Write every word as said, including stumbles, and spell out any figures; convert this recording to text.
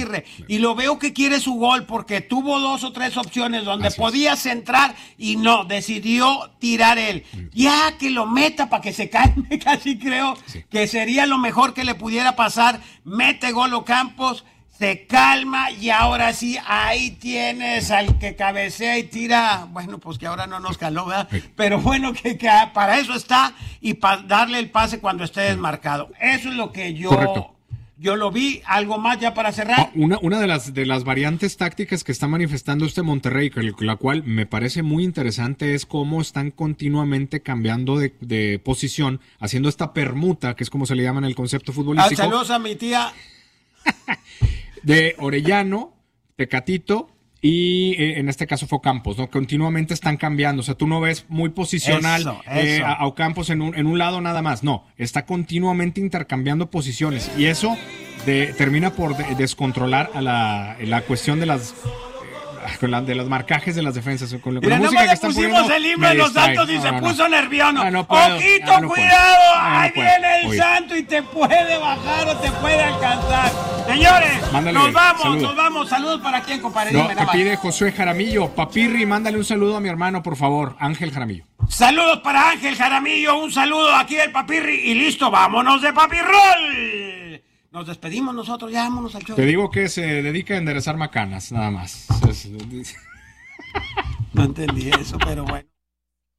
Aguirre, y lo veo que quiere su gol porque tuvo dos o tres opciones donde Así podía es. centrar y no, decidió tirar él. Ya que lo meta para que se calme, casi creo Sí. que sería lo mejor que le pudiera pasar. Mete gol Ocampos, se calma y ahora sí, ahí tienes al que cabecea y tira. Bueno, pues que ahora no nos caló, ¿verdad? Pero bueno, que, que para eso está y para darle el pase cuando esté desmarcado. Eso es lo que yo, Correcto. yo lo vi. ¿Algo más ya para cerrar? Ah, una, una de las de las variantes tácticas que está manifestando este Monterrey, que- la cual me parece muy interesante, es cómo están continuamente cambiando de, de posición, haciendo esta permuta, que es como se le llama en el concepto Ah, futbolístico, saludos a mi tía. de Orellano, Tecatito y eh, en este caso fue Ocampos, ¿no? Continuamente están cambiando, o sea, tú no ves muy posicional Eso, eh, eso. a, a Ocampos en un, en un lado nada más, no, está continuamente intercambiando posiciones y eso de, termina por de- descontrolar a la, la cuestión de las eh, con la- de los marcajes de las defensas, con, la- con Mira, la nomás música que le están pusimos poniendo, el himno me de los distrae. Santos y No, se no, no. puso nervioso. Ah, no puedo, Ojito, ah, no puedo. cuidado, Ah, no ahí puedo. viene el Oye. santo y te puede bajar o te puede alcanzar. Señores, Mándale, nos vamos, saludo. nos vamos. Saludos para quién, compadre. No, Dime te nada más. pide Josué Jaramillo, Papirri, mándale un saludo a mi hermano, por favor, Ángel Jaramillo. Saludos para Ángel Jaramillo, un saludo aquí del Papirri y listo, vámonos de Papirrol. Nos despedimos nosotros, ya vámonos al show. Te digo que se dedica a enderezar macanas, nada más. Es- No entendí eso, pero bueno.